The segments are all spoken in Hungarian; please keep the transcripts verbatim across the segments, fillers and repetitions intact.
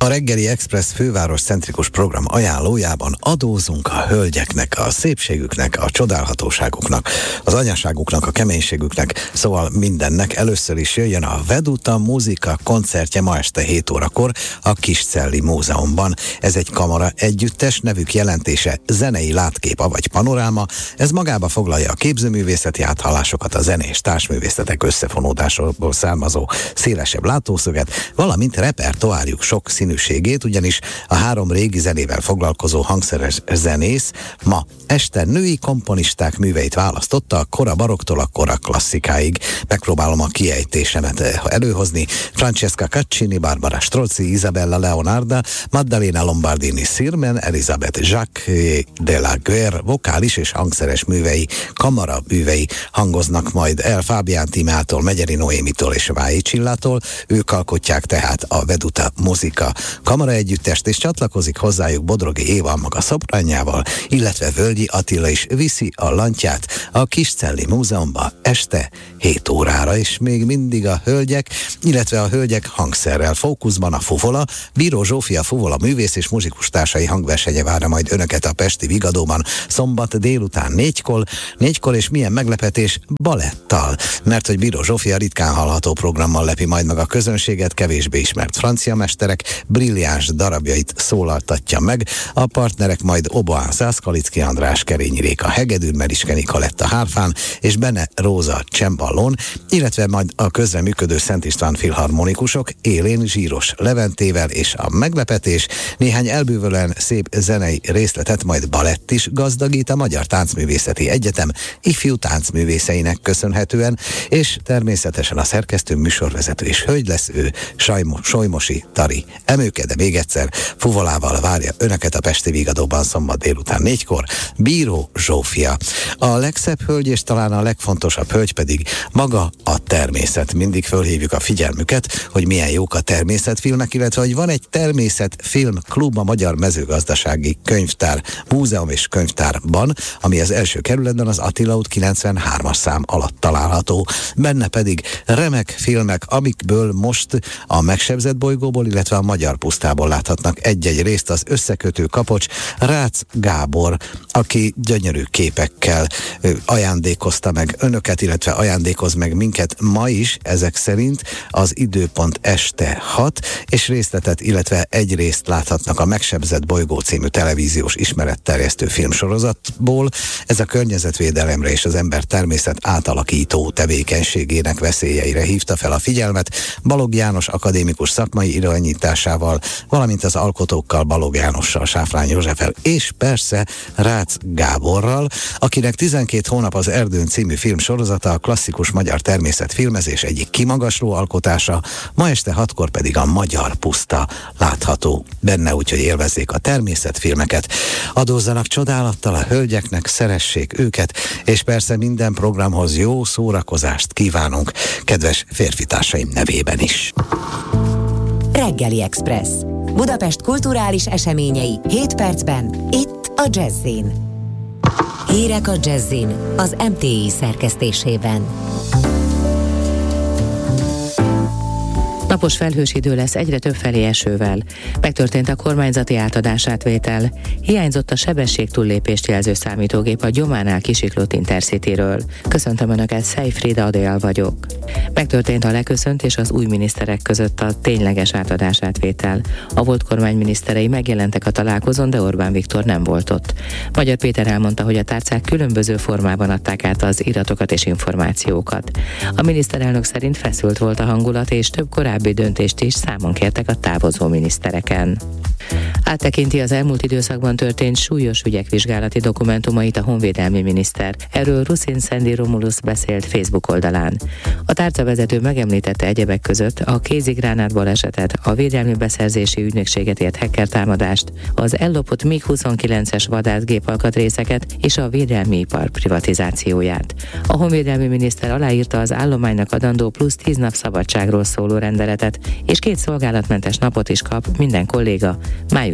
A Reggeli Express főváros centrikus program ajánlójában adózunk a hölgyeknek, a szépségüknek, a csodálhatóságuknak, az anyaságuknak, a keménységüknek, szóval mindennek. Először is jöjjön a Veduta muzika koncertje ma este hét órakor a Kiscelli Múzeumban. Ez egy kamara együttes, nevük jelentése zenei látkép, avagy panoráma. Ez magába foglalja a képzőművészeti áthallásokat, a zenés társművészetek összefonódásból származó szélesebb látószöget, valamint repertoárjuk sok színűségét, ugyanis a három régi zenével foglalkozó hangszeres zenész ma este női komponisták műveit választotta a kora barokktól a kora klasszikáig. Megpróbálom a kiejtésemet előhozni. Francesca Caccini, Barbara Strozzi, Isabella Leonarda, Maddalena Lombardini Sirmen, Elisabeth Jacques de la Guerre vokális és hangszeres művei, kamara művei hangoznak majd el Fábián Tímától, Megyeri Noémitól és Vályi Csillától. Ők alkotják tehát a Veduta muzika kamara együttest, és csatlakozik hozzájuk Bodrogi Éva maga szopránjával, illetve Völgyi Attila is viszi a lantját a Kiscelli Múzeumba este hét órára, és még mindig a hölgyek, illetve a hölgyek hangszerrel fókuszban a Fuvola. Bíró Zsófia Fuvola művész és muzsikus társai hangversenye várja majd önöket a pesti Vigadóban szombat délután négykor, négykor, és milyen meglepetés, balettal, mert hogy Bíró Zsófia ritkán hallható programmal lepi majd meg a közönséget, kevésbé ismert francia mesterek brilliáns darabjait szólaltatja meg. A partnerek majd Oboán Szászkalicki András, Kerényi Réka hegedűn, Meriske Nikoletta hárfán és Bene Róza cemballón, illetve majd a közreműködő Szent István filharmonikusok Élén Zsíros Leventével, és a meglepetés néhány elbűvölen szép zenei részletet majd balett is gazdagít a Magyar Táncművészeti Egyetem ifjú táncművészeinek köszönhetően, és természetesen a szerkesztő, műsorvezető és hölgy lesz ő, Sajmo, Solymosi Tari Emőke, de még egyszer Fuvolával várja önöket a pesti Vigadóban szombat délután négykor Bíró Zsófia. A legszebb hölgy és talán a legfontosabb hölgy pedig maga a természet. Mindig fölhívjuk a figyelmüket, hogy milyen jók a természetfilmek, illetve hogy van egy természetfilm klub a Magyar Mezőgazdasági Könyvtár Múzeum és Könyvtárban, ami az első kerületben az Attila út kilencvenhármas szám alatt található. Benne pedig remek filmek, amikből most a Megsebzett bolygóból, illetve a Magyar pusztából láthatnak egy-egy részt. Az Összekötő kapocs Rácz Gábor, aki gyönyörű képekkel ajándékozta meg önöket, illetve ajándékoz meg minket ma is, ezek szerint az időpont este hat, és részletet, illetve egy részt láthatnak a Megsebzett bolygó című televíziós ismeretterjesztő filmsorozatból. Ez a környezetvédelemre és az ember természet átalakító tevékenységének veszélyeire hívta fel a figyelmet Balogh János akadémikus szakmai irányításával, valamint az alkotókkal, Balogh Jánossal, Sáfrány Józseffel, és persze Rácz Gáborral, akinek tizenkét hónap az Erdőn című filmsorozata a klasszikus magyar természetfilmezés egyik kimagasló alkotása, ma este hatkor pedig a Magyar puszta látható benne, úgyhogy élvezzék a természetfilmeket, adózzanak csodálattal a hölgyeknek, szeressék őket, és persze minden programhoz jó szórakozást kívánunk, kedves férfitársaim nevében is. Reggeli Express. Budapest kulturális eseményei hét percben, itt a Jazzin. Hírek a Jazzin, az em té i szerkesztésében. Napos felhős idő lesz egyre több felé esővel. Megtörtént a kormányzati átadásátvétel. Hiányzott a sebességtúllépést jelző számítógép a Gyománál kisiklott Intercityről. Köszöntöm Önöket, Szejfrida Adél vagyok. Megtörtént a leköszönt és az új miniszterek között a tényleges átadásátvétel. A volt kormányminiszterei megjelentek a találkozón, de Orbán Viktor nem volt ott. Magyar Péter elmondta, hogy a tárcák különböző formában adták át az iratokat és információkat. A miniszterelnök szerint feszült volt a hangulat, és több korábbi döntést is számon kértek a távozó minisztereken. Áttekinti az elmúlt időszakban történt súlyos ügyek vizsgálati dokumentumait a honvédelmi miniszter. Erről Ruszin Szendi Romulus beszélt Facebook oldalán. A tárcavezető megemlítette egyebek között a kézigránát balesetet, a védelmi beszerzési ügynökséget ért hacker támadást, az ellopott mig huszonkilences vadászgép alkatrészeket és a védelmi ipar privatizációját. A honvédelmi miniszter aláírta az állománynak adandó plusz tíz nap szabadságról szóló rendeletet, és két szolgálatmentes napot is kap minden kolléga május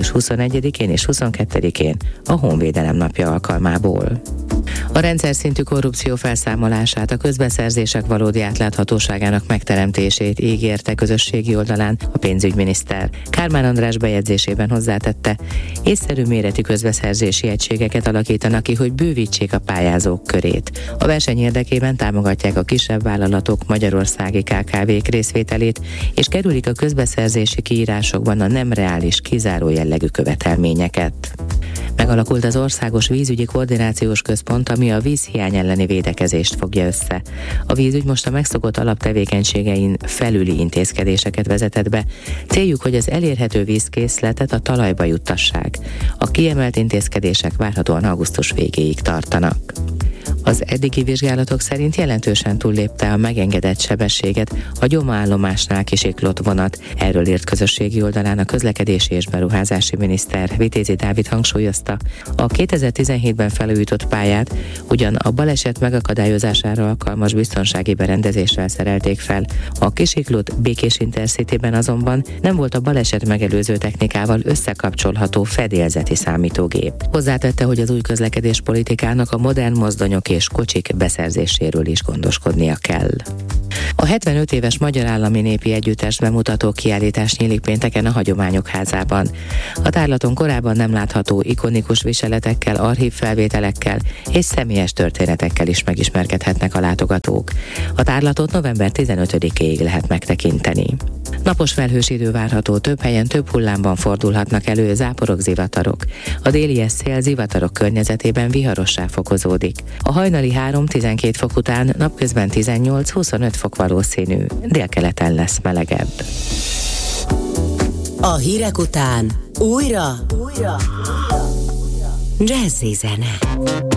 május huszonegyedikén és huszonkettedikén a Honvédelem napja alkalmából. A rendszer szintű korrupció felszámolását, a közbeszerzések valódi átláthatóságának megteremtését ígérte közösségi oldalán a pénzügyminiszter. Kármán András bejegyzésében hozzátette, észszerű méretű közbeszerzési egységeket alakítanak ki, hogy bővítsék a pályázók körét. A verseny érdekében támogatják a kisebb vállalatok magyarországi ká ká vék részvételét, és kerülik a közbeszerzési kiírásokban a nem reális, kizáró jellegű követelményeket. Megalakult az Országos Vízügyi Koordinációs Központ, ami a vízhiány elleni védekezést fogja össze. A vízügy most a megszokott alaptevékenységein felüli intézkedéseket vezetett be. Céljuk, hogy az elérhető vízkészletet a talajba juttassák. A kiemelt intézkedések várhatóan augusztus végéig tartanak. Az eddigi vizsgálatok szerint jelentősen túllépte a megengedett sebességet a gyomaállomásnál kisiklott vonat. Erről írt közösségi oldalán a közlekedési és beruházási miniszter. Vitézi Dávid hangsúlyozta, a kétezer-tizenhétben felújított pályát ugyan a baleset megakadályozására alkalmas biztonsági berendezéssel szerelték fel. A kisiklott Békés Intercityben azonban nem volt a baleset megelőző technikával összekapcsolható fedélzeti számítógép. Hozzátette, hogy az új közlekedéspolitikának a modern mozdonyok és kocsik beszerzéséről is gondoskodnia kell. A hetvenöt éves Magyar Állami Népi Együttes bemutató kiállítás nyílik pénteken a Hagyományok Házában. A tárlaton korábban nem látható ikonikus viseletekkel, archívfelvételekkel és személyes történetekkel is megismerkedhetnek a látogatók. A tárlatot november tizenötödikéig lehet megtekinteni. Napos felhős idő várható, több helyen több hullámban fordulhatnak elő záporok, zivatarok. A déli szél zivatarok környezetében viharossá fokozódik. A hajnali három-tizenkét fok után napközben tizennyolc-huszonöt fok valószínű, délkeleten lesz melegebb. A hírek után újra, újra, Jazzy zene.